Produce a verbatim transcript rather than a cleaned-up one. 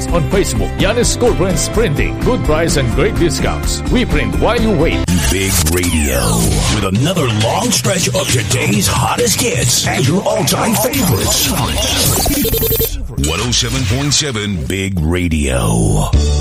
On Facebook, Yanis School Prints Printing. Good price and great discounts. We print while you wait. Big Radio with another long stretch of today's hottest hits and your all-time favorites. one oh seven point seven Big Radio.